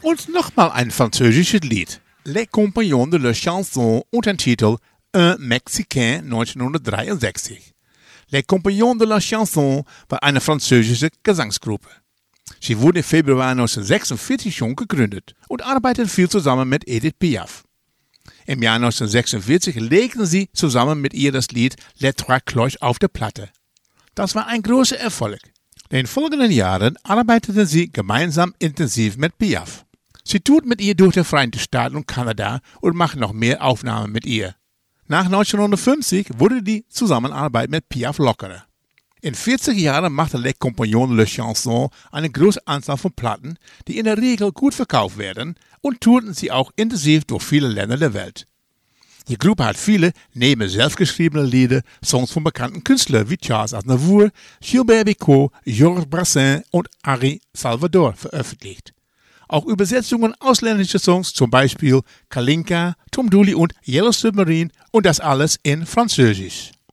Und nochmal ein französisches Lied. Les Compagnons de la Chanson und den Titel Un Mexicain 1963. Les Compagnons de la Chanson war eine französische Gesangsgruppe. Sie wurde im Februar 1946 schon gegründet und arbeitete viel zusammen mit Edith Piaf. Im Jahr 1946 legten sie zusammen mit ihr das Lied Les Trois Cloches auf der Platte. Das war ein großer Erfolg. In den folgenden Jahren arbeiteten sie gemeinsam intensiv mit Piaf. Sie tourt mit ihr durch die Vereinigten Staaten und Kanada und macht noch mehr Aufnahmen mit ihr. Nach 1950 wurde die Zusammenarbeit mit Piaf lockerer. In 40 Jahren machte Les Compagnons de la Chanson eine große Anzahl von Platten, die in der Regel gut verkauft werden, und tourten sie auch intensiv durch viele Länder der Welt. Die Gruppe hat viele, neben selbstgeschriebene Lieder, Songs von bekannten Künstlern wie Charles Aznavour, Gilbert Bécaud, Georges Brassens und Henri Salvador veröffentlicht. Auch Übersetzungen ausländischer Songs, zum Beispiel Kalinka, Tom Dooley und Yellow Submarine, und das alles in Französisch.